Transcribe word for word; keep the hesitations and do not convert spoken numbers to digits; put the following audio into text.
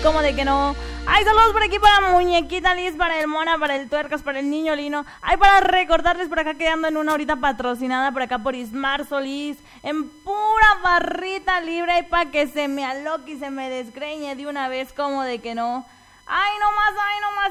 como de que no. Ay, saludos por aquí para Muñequita Liz, para el Mona, para el Tuercas, para el Niño Lino. Ay, para recordarles por acá que ando en una horita patrocinada por acá por Ismar Solís, en pura barrita libre, y para que se me aloque y se me desgreñe de una vez como de que no. Ay, no más, ay, no más,